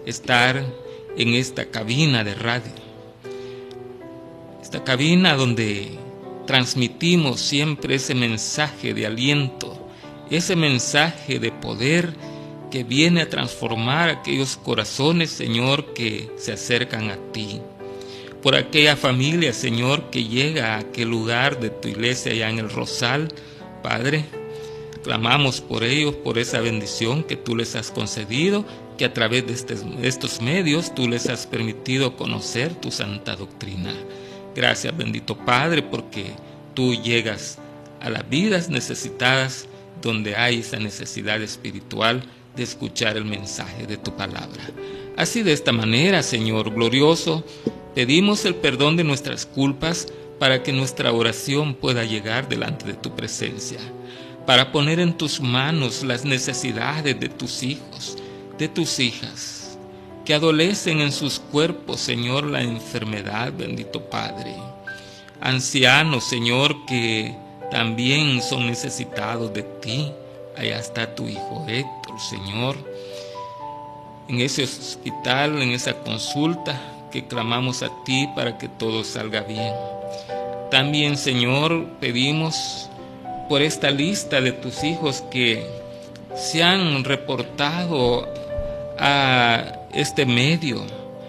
estar en esta cabina de radio. Esta cabina donde transmitimos siempre ese mensaje de aliento, ese mensaje de poder que viene a transformar aquellos corazones, Señor, que se acercan a ti. Por aquella familia, Señor, que llega a aquel lugar de tu iglesia allá en el Rosal, Padre, clamamos por ellos, por esa bendición que tú les has concedido, que a través de estos medios tú les has permitido conocer tu santa doctrina. Gracias, bendito Padre, porque tú llegas a las vidas necesitadas donde hay esa necesidad espiritual de escuchar el mensaje de tu palabra. Así, de esta manera, Señor glorioso, pedimos el perdón de nuestras culpas para que nuestra oración pueda llegar delante de tu presencia, para poner en tus manos las necesidades de tus hijos, de tus hijas, que adolecen en sus cuerpos, Señor, la enfermedad, bendito Padre. Ancianos, Señor, que también son necesitados de ti. Allá está tu hijo Héctor, Señor, en ese hospital, en esa consulta que clamamos a ti para que todo salga bien. También, Señor, pedimos por esta lista de tus hijos que se han reportado a este medio,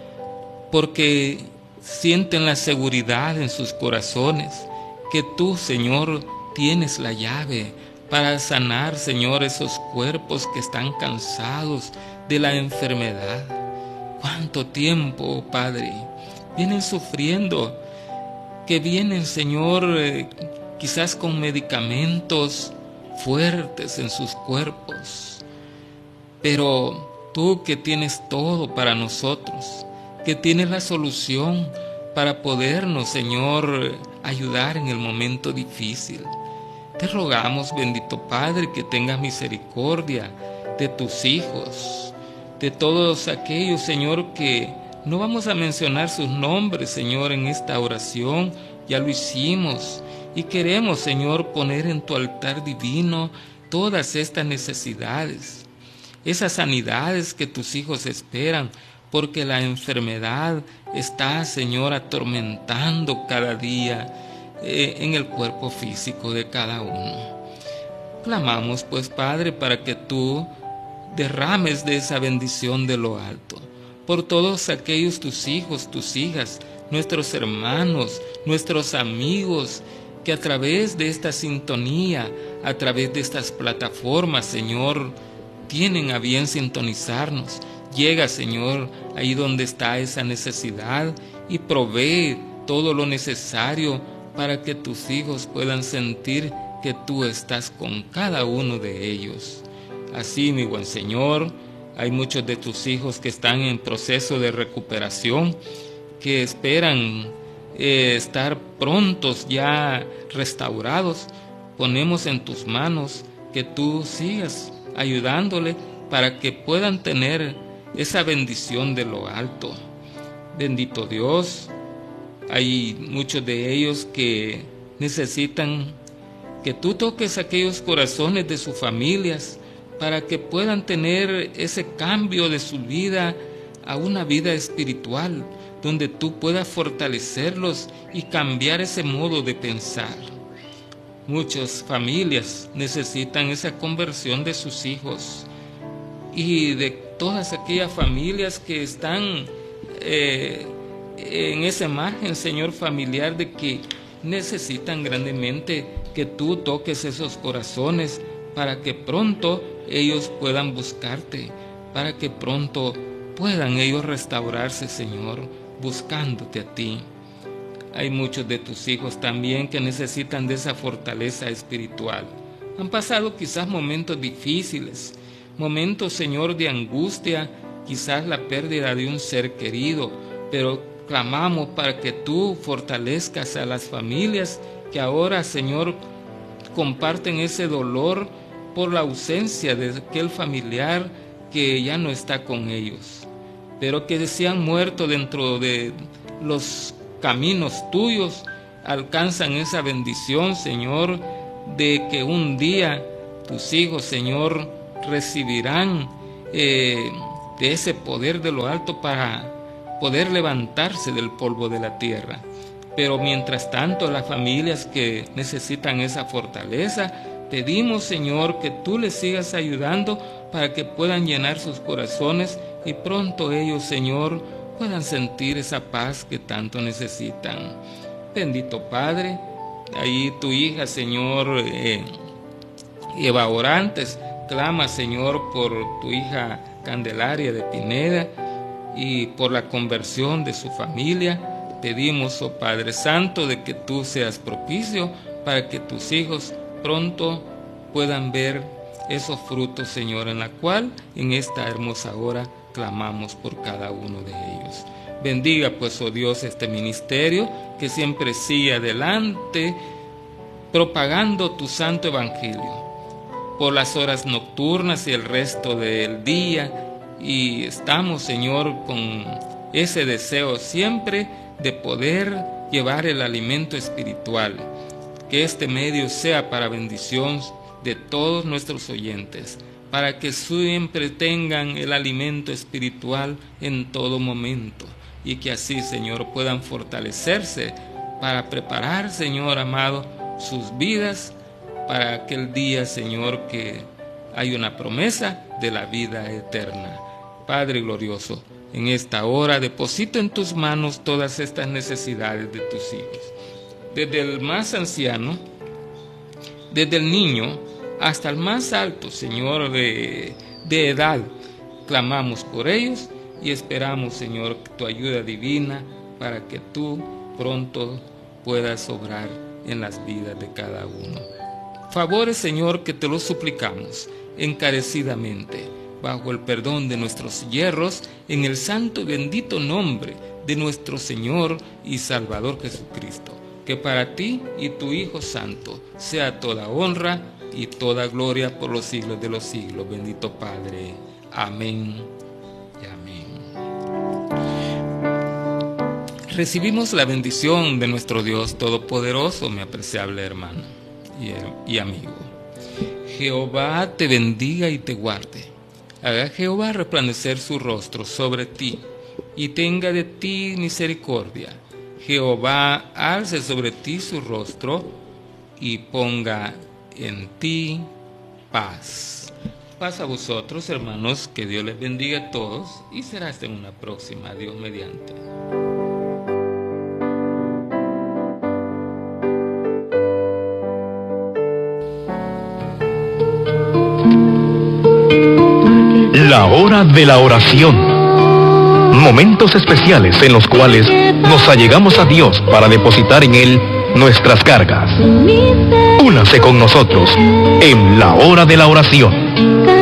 porque sienten la seguridad en sus corazones que tú, Señor, tienes la llave para sanar, Señor, esos cuerpos que están cansados de la enfermedad. ¿Cuánto tiempo, Padre, vienen sufriendo? Que vienen, Señor, quizás con medicamentos fuertes en sus cuerpos. Pero tú, que tienes todo para nosotros, que tienes la solución para podernos, Señor, ayudar en el momento difícil, te rogamos, bendito Padre, que tengas misericordia de tus hijos, de todos aquellos, Señor, que no vamos a mencionar sus nombres, Señor, en esta oración. Ya lo hicimos y queremos, Señor, poner en tu altar divino todas estas necesidades, esas sanidades que tus hijos esperan, porque la enfermedad está, Señor, atormentando cada día en el cuerpo físico de cada uno. Clamamos, pues, Padre, para que tú derrames de esa bendición de lo alto por todos aquellos tus hijos, tus hijas, nuestros hermanos, nuestros amigos, que a través de esta sintonía, a través de estas plataformas, Señor, tienen a bien sintonizarnos. Llega, Señor, ahí donde está esa necesidad y provee todo lo necesario para que tus hijos puedan sentir que tú estás con cada uno de ellos. Así, mi buen Señor, hay muchos de tus hijos que están en proceso de recuperación, que esperan estar prontos ya restaurados. Ponemos en tus manos que tú sigas ayudándole para que puedan tener esa bendición de lo alto. Bendito Dios, hay muchos de ellos que necesitan que tú toques aquellos corazones de sus familias para que puedan tener ese cambio de su vida a una vida espiritual, donde tú puedas fortalecerlos y cambiar ese modo de pensar. Muchas familias necesitan esa conversión de sus hijos y de todas aquellas familias que están en ese margen, Señor, familiar, de que necesitan grandemente que tú toques esos corazones para que pronto ellos puedan buscarte, para que pronto puedan ellos restaurarse, Señor, buscándote a ti. Hay muchos de tus hijos también que necesitan de esa fortaleza espiritual. Han pasado quizás momentos difíciles, momentos, Señor, de angustia, quizás la pérdida de un ser querido, pero clamamos para que tú fortalezcas a las familias que ahora, Señor, comparten ese dolor por la ausencia de aquel familiar que ya no está con ellos, pero que se han muerto dentro de los caminos tuyos, alcanzan esa bendición, Señor, de que un día tus hijos, Señor, recibirán de ese poder de lo alto para poder levantarse del polvo de la tierra. Pero mientras tanto, las familias que necesitan esa fortaleza, pedimos, Señor, que tú les sigas ayudando para que puedan llenar sus corazones y pronto ellos, Señor, puedan sentir esa paz que tanto necesitan. Bendito Padre, ahí tu hija, Señor, Eva Orantes, clama, Señor, por tu hija Candelaria de Pineda y por la conversión de su familia. Pedimos, oh Padre Santo, de que tú seas propicio para que tus hijos pronto puedan ver esos frutos, Señor, en la cual en esta hermosa hora clamamos por cada uno de ellos. Bendiga pues, oh Dios, este ministerio que siempre sigue adelante propagando tu santo evangelio por las horas nocturnas y el resto del día, y estamos, Señor, con ese deseo siempre de poder llevar el alimento espiritual, que este medio sea para bendición de todos nuestros oyentes, para que siempre tengan el alimento espiritual en todo momento, y que así, Señor, puedan fortalecerse para preparar, Señor amado, sus vidas para aquel día, Señor, que hay una promesa de la vida eterna. Padre glorioso, en esta hora deposito en tus manos todas estas necesidades de tus hijos, desde el más anciano, desde el niño hasta el más alto, Señor, de edad. Clamamos por ellos y esperamos, Señor, tu ayuda divina para que tú pronto puedas obrar en las vidas de cada uno. Favores, Señor, que te los suplicamos encarecidamente, bajo el perdón de nuestros yerros, en el santo y bendito nombre de nuestro Señor y Salvador Jesucristo, que para ti y tu Hijo Santo sea toda honra y toda gloria por los siglos de los siglos. Bendito Padre. Amén y amén. Recibimos la bendición de nuestro Dios Todopoderoso, mi apreciable hermano y amigo. Jehová te bendiga y te guarde. Haga Jehová resplandecer su rostro sobre ti y tenga de ti misericordia. Jehová alce sobre ti su rostro y ponga en ti paz. Paz a vosotros, hermanos, que Dios les bendiga a todos y será hasta en una próxima, Dios mediante. La hora de la oración. Momentos especiales en los cuales nos allegamos a Dios para depositar en Él nuestras cargas. Únase con nosotros en la hora de la oración.